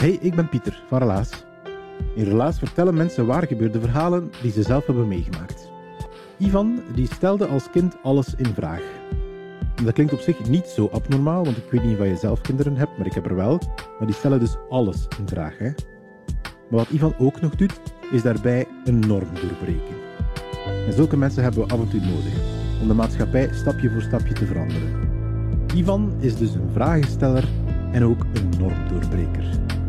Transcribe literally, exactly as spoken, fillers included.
Hey, ik ben Pieter van Relaas. In Relaas vertellen mensen waar gebeurde verhalen die ze zelf hebben meegemaakt. Ivan die stelde als kind alles in vraag. En dat klinkt op zich niet zo abnormaal, want ik weet niet of je zelf kinderen hebt, maar ik heb er wel. Maar die stellen dus alles in vraag. Hè? Maar wat Ivan ook nog doet, is daarbij een norm doorbreken. En zulke mensen hebben we af en toe nodig, om de maatschappij stapje voor stapje te veranderen. Ivan is dus een vragensteller en ook een normdoorbreker.